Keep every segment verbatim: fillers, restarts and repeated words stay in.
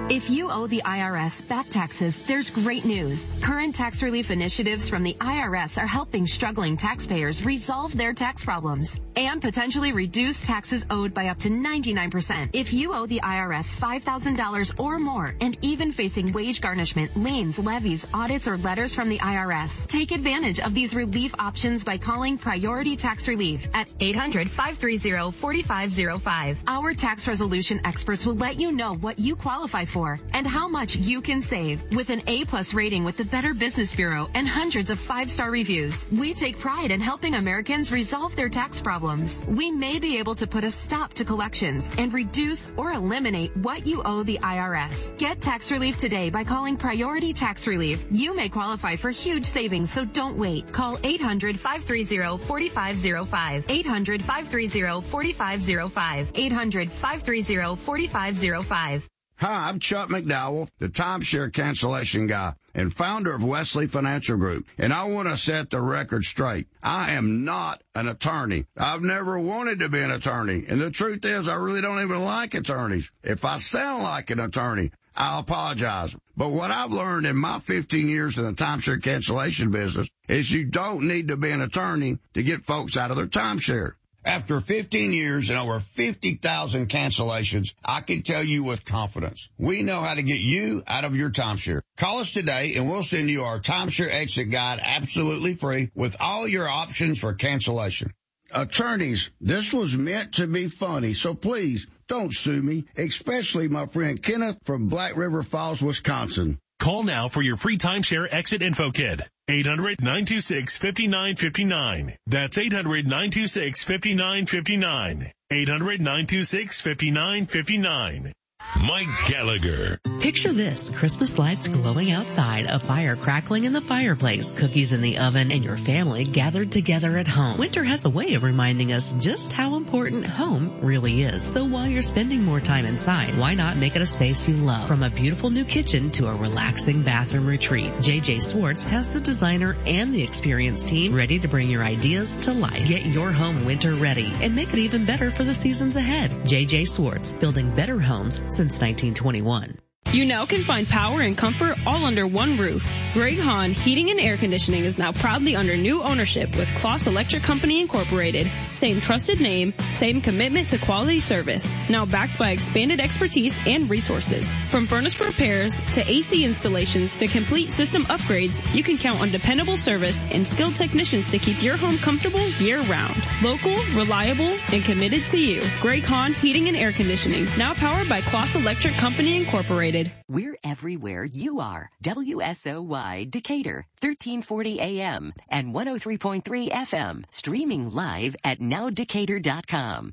If you owe the I R S back taxes, there's great news. Current tax relief initiatives from the I R S are helping struggling taxpayers resolve their tax problems and potentially reduce taxes owed by up to ninety-nine percent. If you owe the I R S five thousand dollars or more and even facing wage garnishment, liens, levies, audits, or letters from the I R S, take advantage of these relief options by calling Priority Tax Relief at eight hundred, five three zero, four five zero five. Our tax resolution experts will let you know what you qualify for and how much you can save. With an A-plus rating with the Better Business Bureau and hundreds of five-star reviews, we take pride in helping Americans resolve their tax problems. We may be able to put a stop to collections and reduce or eliminate what you owe the I R S. Get tax relief today by calling Priority Tax Relief. You may qualify for huge savings, so don't wait. Call eight hundred, five three zero, four five zero five. eight hundred, five three zero, four five zero five. eight hundred, five three zero, four five zero five. Hi, I'm Chuck McDowell, the timeshare cancellation guy and founder of Wesley Financial Group, and I want to set the record straight. I am not an attorney. I've never wanted to be an attorney, and the truth is I really don't even like attorneys. If I sound like an attorney, I'll apologize. But what I've learned in my fifteen years in the timeshare cancellation business is you don't need to be an attorney to get folks out of their timeshare. After fifteen years and over fifty thousand cancellations, I can tell you with confidence, we know how to get you out of your timeshare. Call us today and we'll send you our timeshare exit guide absolutely free with all your options for cancellation. Attorneys, this was meant to be funny, so please don't sue me, especially my friend Kenneth from Black River Falls, Wisconsin. Call now for your free timeshare exit info kit. eight hundred, nine two six, five nine five nine. That's eight hundred, nine two six, five nine five nine. eight hundred, nine two six, five nine five nine. Mike Gallagher. Picture this, Christmas lights glowing outside, a fire crackling in the fireplace, cookies in the oven, and your family gathered together at home. Winter has a way of reminding us just how important home really is. So while you're spending more time inside, why not make it a space you love? From a beautiful new kitchen to a relaxing bathroom retreat, J J Swartz has the designer and the experienced team ready to bring your ideas to life. Get your home winter ready and make it even better for the seasons ahead. J J Swartz, building better homes since nineteen twenty-one. You now can find power and comfort all under one roof. Greg Hahn Heating and Air Conditioning is now proudly under new ownership with Kloss Electric Company Incorporated. Same trusted name, same commitment to quality service. Now backed by expanded expertise and resources. From furnace repairs to A C installations to complete system upgrades, you can count on dependable service and skilled technicians to keep your home comfortable year-round. Local, reliable, and committed to you. Greg Hahn Heating and Air Conditioning, now powered by Kloss Electric Company Incorporated. We're everywhere you are. W S O Y Decatur, thirteen forty A M and one oh three point three F M. Streaming live at now decatur dot com.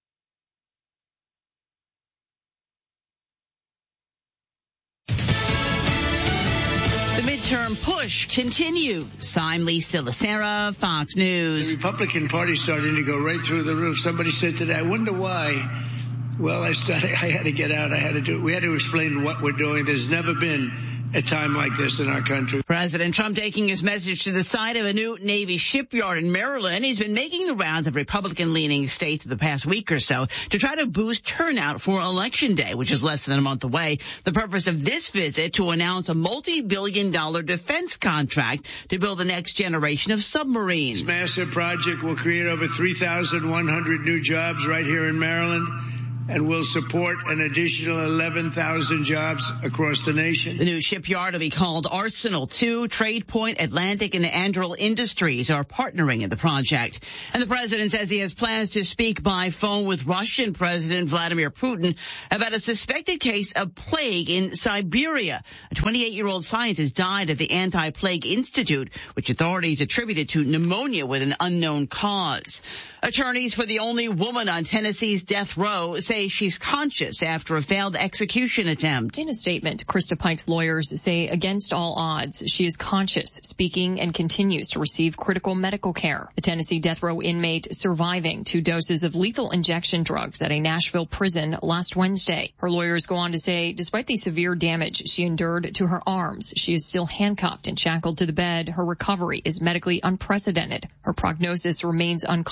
The midterm push continues. I'm Lisa Lacera, Fox News. The Republican Party starting to go right through the roof. Somebody said today, I wonder why. Well, I started, I had to get out. I had to do, we had to explain what we're doing. There's never been a time like this in our country. President Trump taking his message to the side of a new Navy shipyard in Maryland. He's been making the rounds of Republican-leaning states the past week or so to try to boost turnout for Election Day, which is less than a month away. The purpose of this visit to announce a multi-billion dollar defense contract to build the next generation of submarines. This massive project will create over three thousand one hundred new jobs right here in Maryland, and will support an additional eleven thousand jobs across the nation. The new shipyard will be called Arsenal two. Trade Point, Atlantic, and Anduril Industries are partnering in the project. And the president says he has plans to speak by phone with Russian President Vladimir Putin about a suspected case of plague in Siberia. A twenty-eight-year-old scientist died at the Anti-Plague Institute, which authorities attributed to pneumonia with an unknown cause. Attorneys for the only woman on Tennessee's death row say she's conscious after a failed execution attempt. In a statement, Krista Pike's lawyers say against all odds, she is conscious, speaking, and continues to receive critical medical care. The Tennessee death row inmate surviving two doses of lethal injection drugs at a Nashville prison last Wednesday. Her lawyers go on to say, despite the severe damage she endured to her arms, she is still handcuffed and shackled to the bed. Her recovery is medically unprecedented. Her prognosis remains unclear,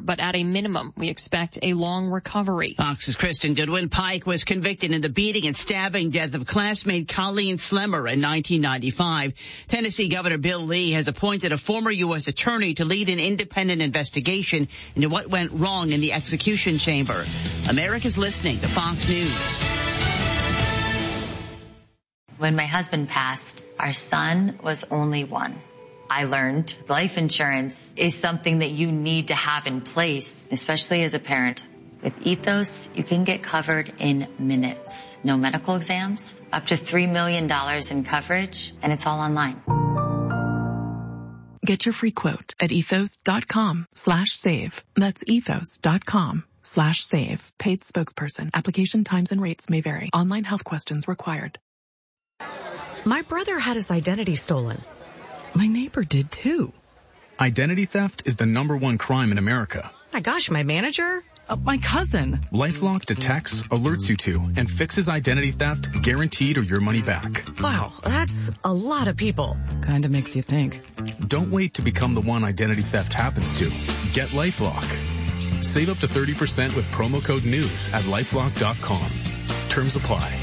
but at a minimum, we expect a long recovery. Fox's Kristen Goodwin. Pike was convicted in the beating and stabbing death of classmate Colleen Slemmer in nineteen ninety-five. Tennessee Governor Bill Lee has appointed a former U S attorney to lead an independent investigation into what went wrong in the execution chamber. America's listening to Fox News. When my husband passed, our son was only one. I learned life insurance is something that you need to have in place, especially as a parent. With Ethos, you can get covered in minutes. No medical exams, up to three million dollars in coverage, and it's all online. Get your free quote at ethos.com slash save. That's ethos.com slash save. Paid spokesperson. Application times and rates may vary. Online health questions required. My brother had his identity stolen. My neighbor did too. Identity theft is the number one crime in America. My gosh, my manager? Uh, my cousin. LifeLock detects, alerts you to, and fixes identity theft guaranteed or your money back. Wow, that's a lot of people. Kinda makes you think. Don't wait to become the one identity theft happens to. Get LifeLock. Save up to thirty percent with promo code NEWS at lifelock dot com. Terms apply.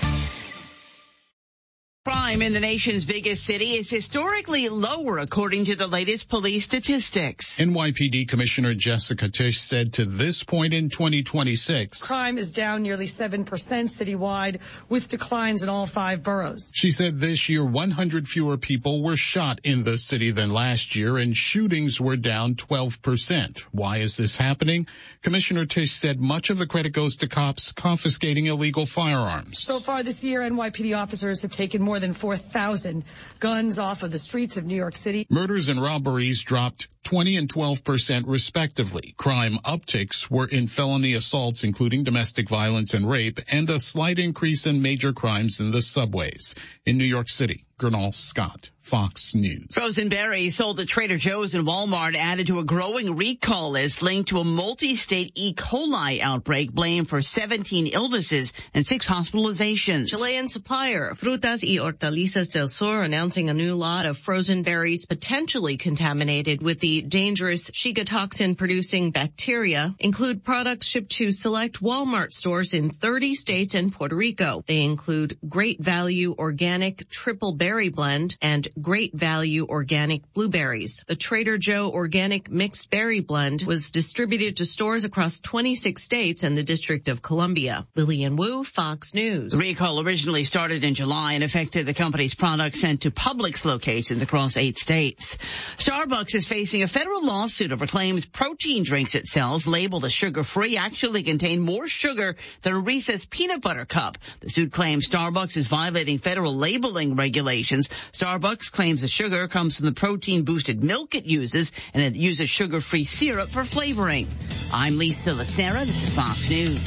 Crime in the nation's biggest city is historically lower, according to the latest police statistics. N Y P D Commissioner Jessica Tisch said to this point in twenty twenty-six, crime is down nearly seven percent citywide, with declines in all five boroughs. She said this year one hundred fewer people were shot in the city than last year, and shootings were down twelve percent. Why is this happening? Commissioner Tisch said much of the credit goes to cops confiscating illegal firearms. So far this year, N Y P D officers have taken more than four thousand guns off of the streets of New York City. Murders and robberies dropped twenty and twelve percent respectively. Crime upticks were in felony assaults, including domestic violence and rape, and a slight increase in major crimes in the subways. In New York City, Gernal Scott, Fox News. Frozen berries sold at Trader Joe's and Walmart added to a growing recall list linked to a multi-state E. coli outbreak blamed for seventeen illnesses and six hospitalizations. Chilean supplier Frutas y Hortalizas del Sur announcing a new lot of frozen berries potentially contaminated with the dangerous Shiga toxin-producing bacteria include products shipped to select Walmart stores in thirty states and Puerto Rico. They include Great Value Organic Triple Berry Blend and Great Value Organic Blueberries. The Trader Joe Organic Mixed Berry Blend was distributed to stores across twenty-six states and the District of Columbia. Lillian Wu, Fox News. The recall originally started in July and affected the company's products sent to Publix locations across eight states. Starbucks is facing a federal lawsuit over claims protein drinks it sells, labeled as sugar-free, actually contain more sugar than a Reese's peanut butter cup. The suit claims Starbucks is violating federal labeling regulations. Starbucks claims the sugar comes from the protein-boosted milk it uses, and it uses sugar-free syrup for flavoring. I'm Lisa Lacera. This is Fox News.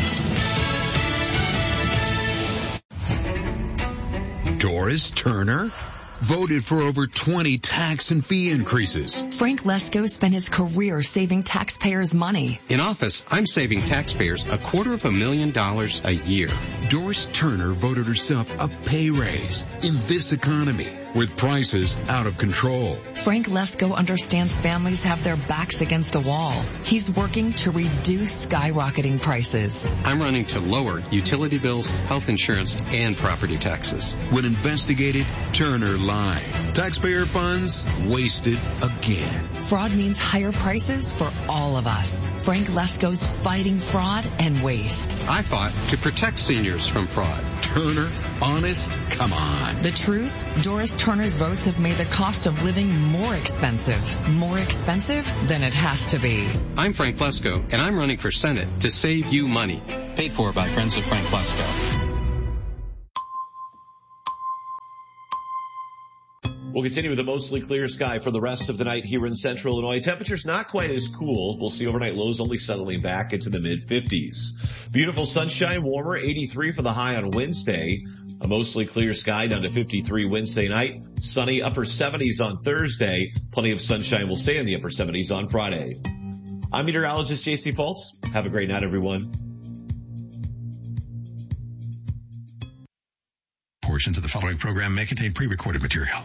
Doris Turner voted for over twenty tax and fee increases. Frank Lesko spent his career saving taxpayers' money. In office, I'm saving taxpayers a quarter of a million dollars a year. Doris Turner voted herself a pay raise in this economy with prices out of control. Frank Lesko understands families have their backs against the wall. He's working to reduce skyrocketing prices. I'm running to lower utility bills, health insurance, and property taxes. When investigated, Turner lied. Taxpayer funds wasted again. Fraud means higher prices for all of us. Frank Lesko's fighting fraud and waste. I fought to protect seniors from fraud. Turner, honest? Come on. The truth? Doris Turner's votes have made the cost of living more expensive. More expensive than it has to be. I'm Frank Lesko, and I'm running for Senate to save you money. Paid for by Friends of Frank Lesko. We'll continue with a mostly clear sky for the rest of the night here in central Illinois. Temperatures not quite as cool. We'll see overnight lows only settling back into the mid fifties. Beautiful sunshine, warmer, eighty-three for the high on Wednesday. A mostly clear sky down to fifty-three Wednesday night. Sunny upper seventies on Thursday. Plenty of sunshine will stay in the upper seventies on Friday. I'm meteorologist J C Fultz. Have a great night, everyone. Portions of the following program may contain pre-recorded material.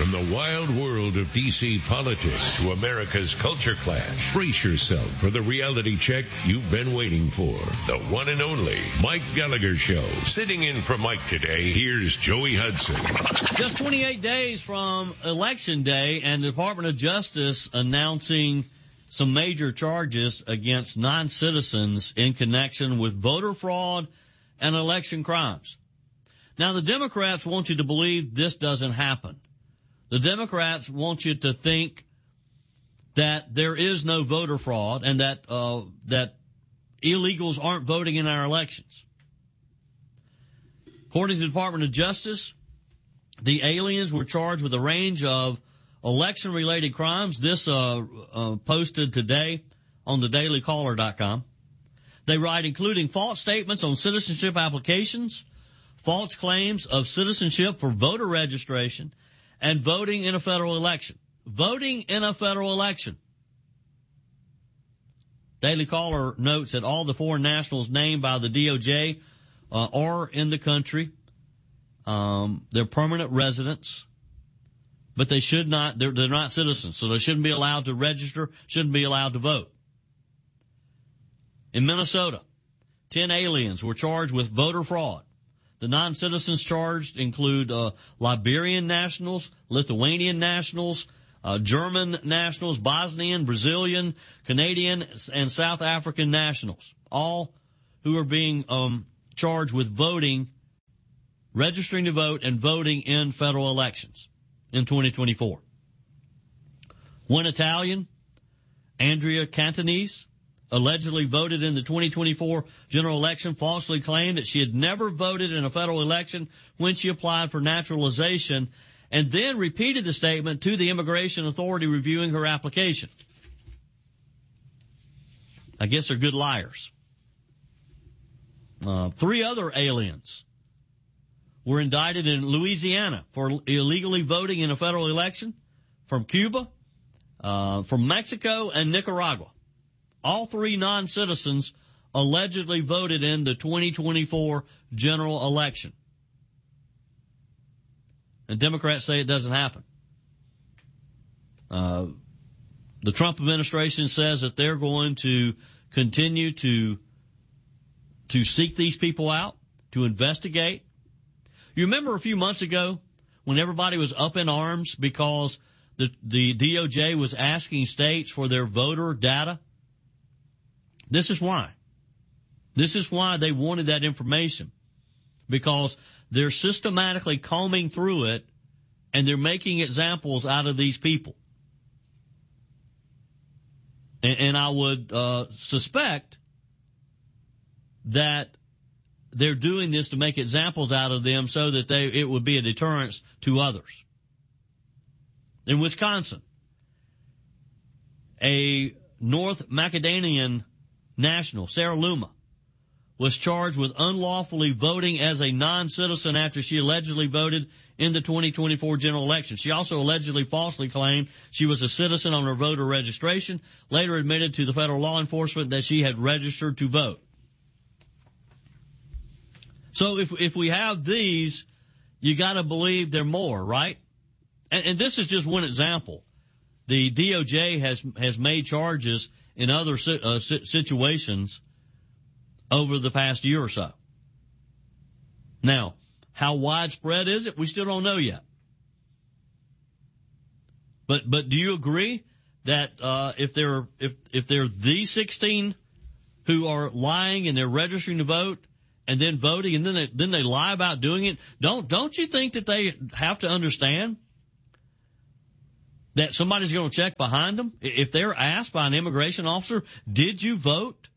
From the wild world of D C politics to America's culture clash, brace yourself for the reality check you've been waiting for. The one and only Mike Gallagher Show. Sitting in for Mike today, here's Joey Hudson. Just twenty-eight days from Election Day, and the Department of Justice announcing some major charges against non-citizens in connection with voter fraud and election crimes. Now, the Democrats want you to believe this doesn't happen. The Democrats want you to think that there is no voter fraud and that uh that illegals aren't voting in our elections. According to the Department of Justice, the aliens were charged with a range of election-related crimes. This uh, uh posted today on the daily caller dot com. They write, including false statements on citizenship applications, false claims of citizenship for voter registration, and voting in a federal election. Voting in a federal election. Daily Caller notes that all the foreign nationals named by the D O J uh, are in the country. Um, they're permanent residents, but they should not, they're, they're not citizens, so they shouldn't be allowed to register, shouldn't be allowed to vote. In Minnesota, ten aliens were charged with voter fraud. The non-citizens charged include uh, Liberian nationals, Lithuanian nationals, uh, German nationals, Bosnian, Brazilian, Canadian, and South African nationals, all who are being um, charged with voting, registering to vote, and voting in federal elections in twenty twenty-four. One Italian, Andrea Cantonese, allegedly voted in the twenty twenty-four general election, falsely claimed that she had never voted in a federal election when she applied for naturalization, and then repeated the statement to the immigration authority reviewing her application. I guess they're good liars. Uh, three other aliens were indicted in Louisiana for illegally voting in a federal election, from Cuba, uh, from Mexico, and Nicaragua. All three non-citizens allegedly voted in the twenty twenty-four general election. And Democrats say it doesn't happen. Uh, the Trump administration says that they're going to continue to, to seek these people out, to investigate. You remember a few months ago when everybody was up in arms because the, the D O J was asking states for their voter data? This is why. This is why they wanted that information, because they're systematically combing through it and they're making examples out of these people. And, and I would uh, suspect that they're doing this to make examples out of them so that they it would be a deterrence to others. In Wisconsin, a North Macedonian national, Sarah Luma, was charged with unlawfully voting as a non-citizen after she allegedly voted in the twenty twenty-four general election. She also allegedly falsely claimed she was a citizen on her voter registration, later admitted to the federal law enforcement that she had registered to vote. So if if we have these, you gotta believe there are more, right? And, and this is just one example. The D O J has has made charges in other uh, situations over the past year or so. Now, how widespread is it? We still don't know yet. But but do you agree that uh if they're if if they're these sixteen who are lying and they're registering to vote and then voting and then they, then they lie about doing it, don't don't you think that they have to understand that somebody's going to check behind them? If they're asked by an immigration officer, did you vote?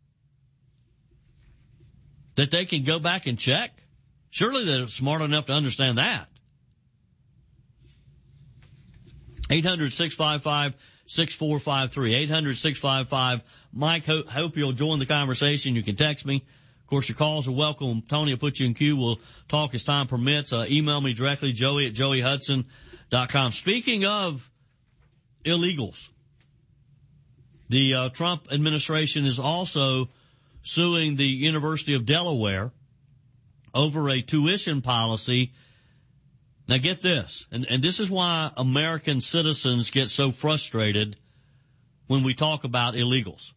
That they can go back and check? Surely they're smart enough to understand that. eight hundred, six five five, six four five three. eight hundred, six five five, Mike. Ho- hope you'll join the conversation. You can text me. Of course, your calls are welcome. Tony will put you in queue. We'll talk as time permits. Uh, email me directly, joey at joey hudson dot com. Speaking of illegals, the uh, Trump administration is also suing the University of Delaware over a tuition policy Now get this, and, and this is why American citizens get so frustrated when we talk about illegals.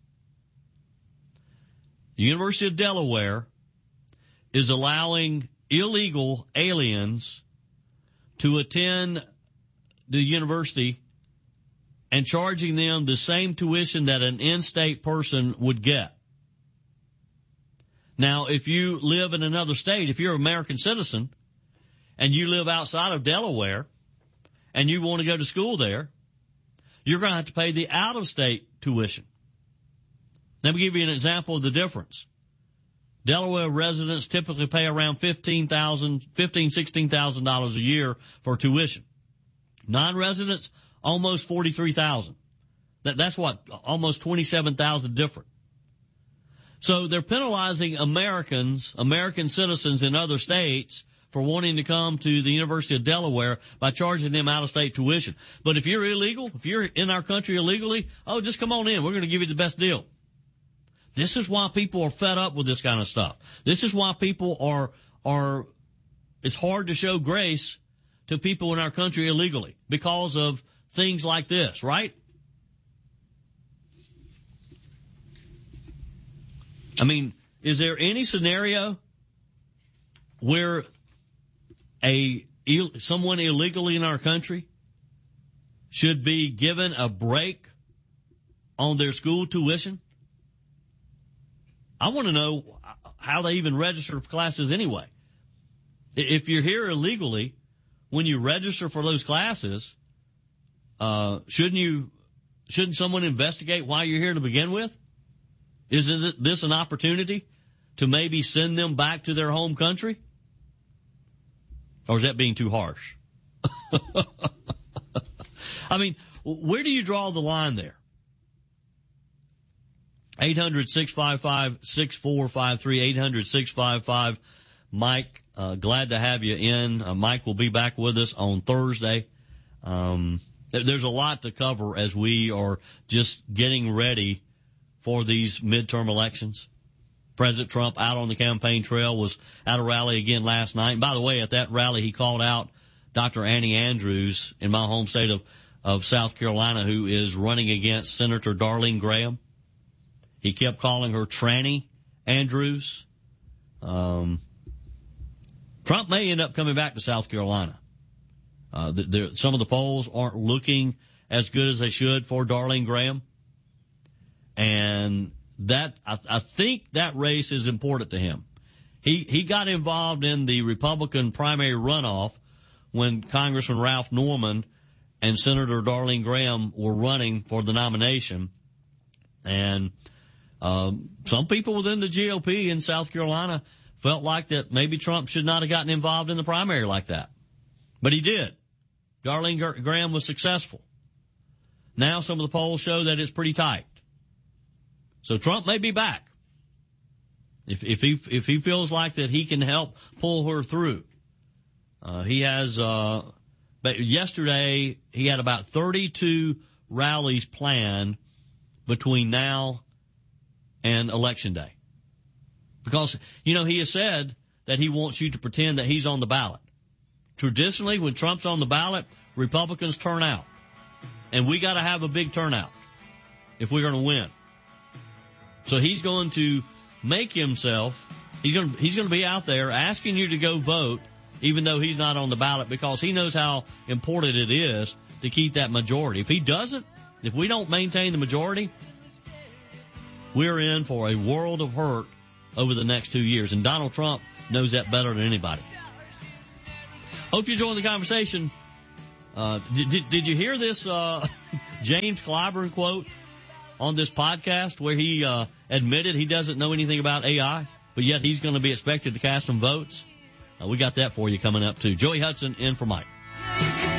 The University of Delaware is allowing illegal aliens to attend the university and charging them the same tuition that an in-state person would get. Now, if you live in another state, if you're an American citizen and you live outside of Delaware and you want to go to school there, you're going to have to pay the out-of-state tuition. Let me give you an example of the difference. Delaware residents typically pay around fifteen thousand, fifteen, sixteen thousand dollars a year for tuition. Non-residents, almost forty-three thousand. That, that's what, almost twenty-seven thousand different. So they're penalizing Americans, American citizens in other states for wanting to come to the University of Delaware by charging them out-of-state tuition. But if you're illegal, if you're in our country illegally, oh, just come on in. We're going to give you the best deal. This is why people are fed up with this kind of stuff. This is why people are, are, it's hard to show grace to people in our country illegally because of things like this, right? I mean, is there any scenario where a, someone illegally in our country should be given a break on their school tuition? I want to know how they even register for classes anyway. If you're here illegally, when you register for those classes, uh, shouldn't you, shouldn't someone investigate why you're here to begin with? Isn't this an opportunity to maybe send them back to their home country? Or is that being too harsh? I mean, where do you draw the line there? eight hundred, six five five, six four five three, eight hundred, six five five, Mike. Uh, glad to have you in. Uh, Mike will be back with us on Thursday. Um, there's a lot to cover as we are just getting ready for these midterm elections. President Trump out on the campaign trail, was at a rally again last night. And by the way, at that rally, he called out Doctor Annie Andrews in my home state of, of South Carolina, who is running against Senator Darlene Graham. He kept calling her Tranny Andrews. Um, Trump may end up coming back to South Carolina. Uh, the, the, some of the polls aren't looking as good as they should for Darlene Graham. And that, I, I think that race is important to him. He, he got involved in the Republican primary runoff when Congressman Ralph Norman and Senator Darlene Graham were running for the nomination. And, um, some people within the G O P in South Carolina felt like that maybe Trump should not have gotten involved in the primary like that. But he did. Darlene Graham was successful. Now some of the polls show that it's pretty tight. So Trump may be back. If, if he, if he feels like that he can help pull her through. Uh, he has, uh, but yesterday he had about thirty-two rallies planned between now and Election Day. Because, you know, he has said that he wants you to pretend that he's on the ballot. Traditionally, when Trump's on the ballot, Republicans turn out. And we gotta have a big turnout if we're gonna win. So he's going to make himself, he's going to, he's going to be out there asking you to go vote, even though he's not on the ballot, because he knows how important it is to keep that majority. If he doesn't, if we don't maintain the majority, we're in for a world of hurt over the next two years. And Donald Trump knows that better than anybody. Hope you joined the conversation. Uh, did, did, did you hear this, uh, James Clyburn quote on this podcast where he uh admitted he doesn't know anything about A I, but yet he's going to be expected to cast some votes? Uh, we got that for you coming up too. Joey Hudson in for Mike.